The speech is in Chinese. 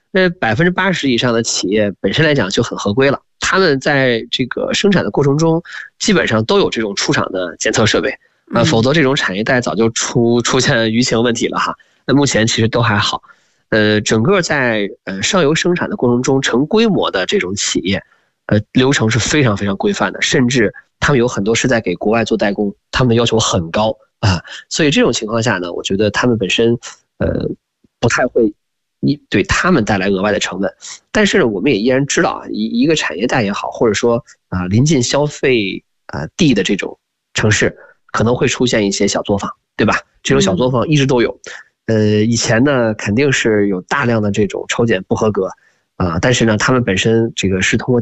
那80%以上的企业本身来讲就很合规了，他们在这个生产的过程中基本上都有这种出厂的检测设备否则这种产业带早就出现舆情问题了哈。那目前其实都还好。整个在上游生产的过程中，成规模的这种企业，流程是非常非常规范的，甚至他们有很多是在给国外做代工，他们的要求很高啊。所以这种情况下呢，我觉得他们本身不太会对他们带来额外的成本。但是我们也依然知道啊，一个产业带也好，或者说临近消费地的这种城市，可能会出现一些小作坊，对吧？这种小作坊一直都有。以前呢肯定是有大量的这种抽检不合格但是呢他们本身这个是通过